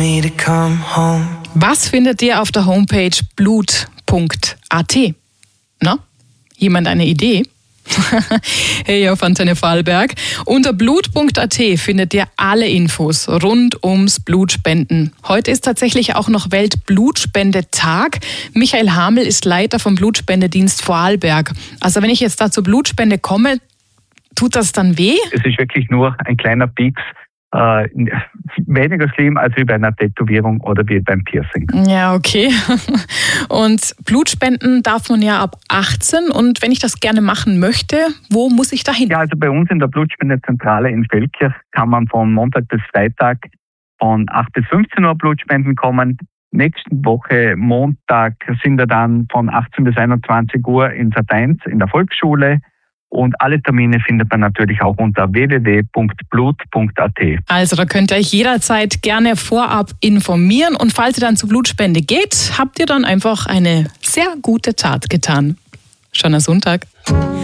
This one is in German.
me to come home. Was findet ihr auf der Homepage blut.at? Na, jemand eine Idee? Hey, auf Antenne Vorarlberg. Unter blut.at findet ihr alle Infos rund ums Blutspenden. Heute ist tatsächlich auch noch Weltblutspendetag. Michael Hamel ist Leiter vom Blutspendedienst Vorarlberg. Also wenn ich jetzt da zur Blutspende komme, tut das dann weh? Es ist wirklich nur ein kleiner Pieks. Weniger schlimm als wie bei einer Tätowierung oder wie beim Piercing. Ja, okay. Und Blutspenden darf man ja ab 18. Und wenn ich das gerne machen möchte, wo muss ich da hin? Ja, also bei uns in der Blutspendezentrale in Feldkirch kann man von Montag bis Freitag von 8 bis 15 Uhr Blutspenden kommen. Nächste Woche Montag sind wir dann von 18 bis 21 Uhr in Sat.1 in der Volksschule. Und alle Termine findet man natürlich auch unter www.blut.at. Also da könnt ihr euch jederzeit gerne vorab informieren. Und falls ihr dann zur Blutspende geht, habt ihr dann einfach eine sehr gute Tat getan. Schöner Sonntag.